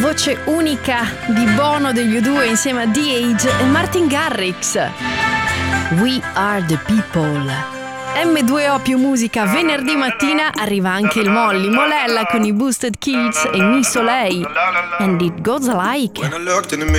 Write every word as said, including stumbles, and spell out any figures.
voce unica di Bono degli U due insieme a The-Age e Martin Garrix. We Are The People. emme due o più musica, venerdì mattina arriva anche il Molly Molella con i Boosted Kids e Mi Soleil. And it goes like.